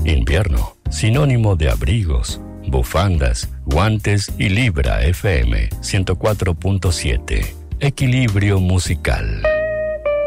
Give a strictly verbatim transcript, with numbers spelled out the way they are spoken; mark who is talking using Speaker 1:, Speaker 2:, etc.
Speaker 1: Invierno, sinónimo de abrigos, bufandas, guantes y Libra F M ciento cuatro punto siete. Equilibrio musical.